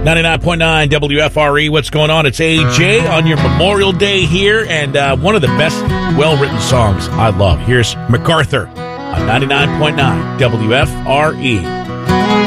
99.9 WFRE. What's going on? It's AJ on your Memorial Day here, and one of the best well-written songs I love. Here's MacArthur on 99.9 WFRE.